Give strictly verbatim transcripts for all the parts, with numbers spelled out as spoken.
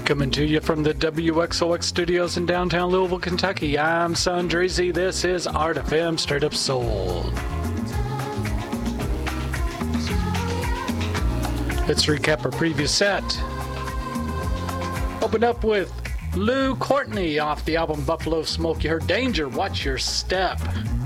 Coming to you from the W X O X studios in downtown Louisville, Kentucky. I'm Son Dreezy. This is Art F M Straight Up Soul. Let's recap our previous set. Opened up with Lou Courtney off the album Buffalo Smoke. You heard Danger, Watch Your Step.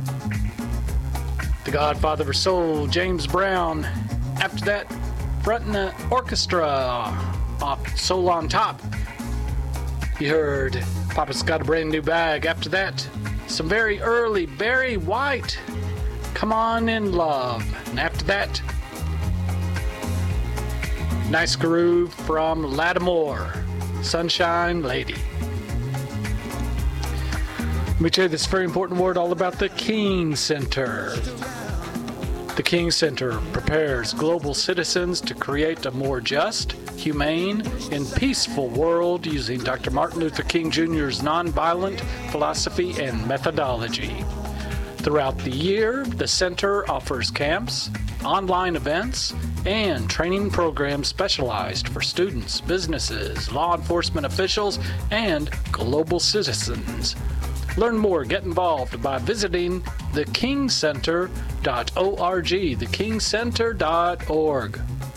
The Godfather of Soul, James Brown. After that, fronting the orchestra off Soul on Top. You heard Papa's Got a Brand New Bag. After that, some very early Barry White, Come On in Love. And after that, nice groove from Lattimore, Sunshine Lady. Let me tell you this very important word all about the King Center. The King Center prepares global citizens to create a more just, humane, and peaceful world using Doctor Martin Luther King Junior's nonviolent philosophy and methodology. Throughout the year, the center offers camps, online events, and training programs specialized for students, businesses, law enforcement officials, and global citizens. Learn more, get involved by visiting the king center dot org, the king center dot org.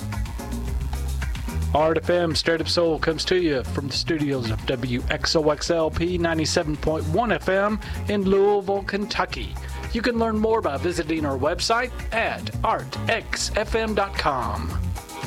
Art F M Straight Up Soul comes to you from the studios of W X O X L P ninety-seven point one F M in Louisville, Kentucky. You can learn more by visiting our website at art x f m dot com.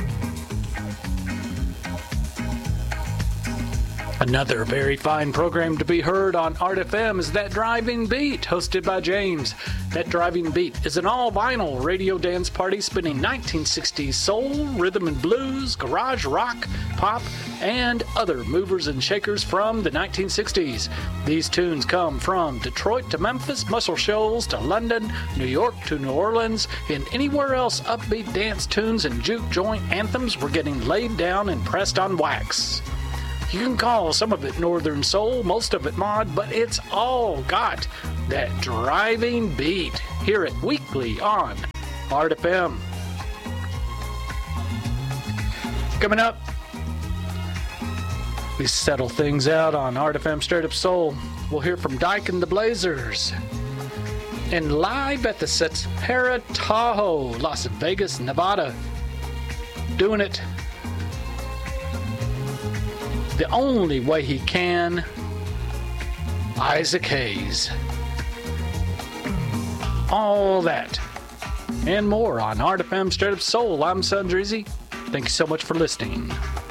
Another very fine program to be heard on Art F M is That Driving Beat, hosted by James. That Driving Beat is an all-vinyl radio dance party spinning nineteen sixties soul, rhythm and blues, garage rock, pop, and other movers and shakers from the nineteen sixties. These tunes come from Detroit to Memphis, Muscle Shoals to London, New York to New Orleans, and anywhere else upbeat dance tunes and juke joint anthems were getting laid down and pressed on wax. You can call some of it Northern Soul, most of it mod, but it's all got that driving beat. Hear it weekly on Art F M. Coming up, we settle things out on Art F M Straight Up Soul. We'll hear from Dyke and the Blazers. And live at the Sahara Tahoe, Las Vegas, Nevada, doing it the only way he can, Isaac Hayes. All that and more on Art F M Straight Up Soul. I'm Son Dreezy. Thank you so much for listening.